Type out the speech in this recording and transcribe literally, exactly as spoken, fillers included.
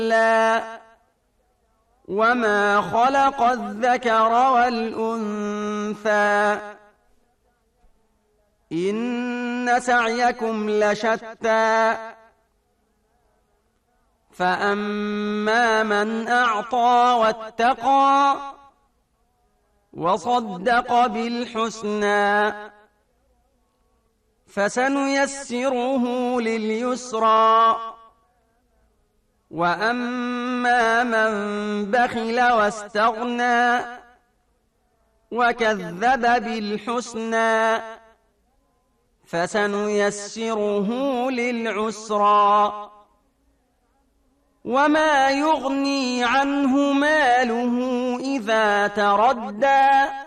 كلا وما خلق الذكر والأنثى إن سعيكم لشتى فأما من أعطى واتقى وصدق بالحسنى فسنيسره لليسرى وأما من بخل واستغنى وكذب بالحسنى فسنيسره للعسرى وما يغني عنه ماله إذا تردى